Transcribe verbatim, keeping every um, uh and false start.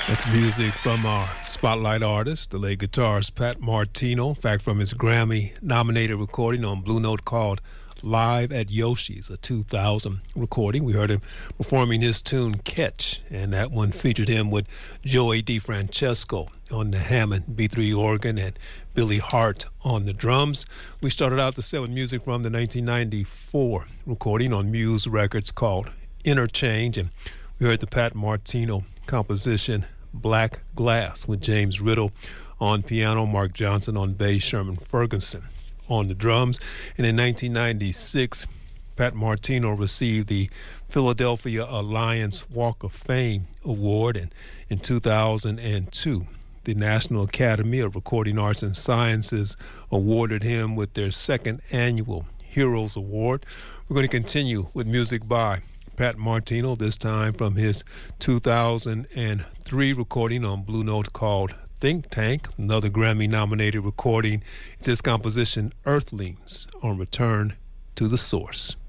That's music from our spotlight artist, the late guitarist Pat Martino. In fact, from his Grammy-nominated recording on Blue Note called Live at Yoshi's, a two thousand recording. We heard him performing his tune Catch, and that one featured him with Joey DeFrancesco on the Hammond B three organ and Billy Hart on the drums. We started out the set with music from the nineteen ninety-four recording on Muse Records called Interchange, and we heard the Pat Martino composition Black Glass with James Riddle on piano, Mark Johnson on bass, Sherman Ferguson on the drums. And in nineteen ninety-six, Pat Martino received the Philadelphia Alliance Walk of Fame Award, and in two thousand two, the National Academy of Recording Arts and Sciences awarded him with their second annual Heroes Award. We're going to continue with music by Pat Martino, this time from his two thousand three recording on Blue Note called Think Tank, another Grammy-nominated recording. It's his composition Earthlings on Return to the Source.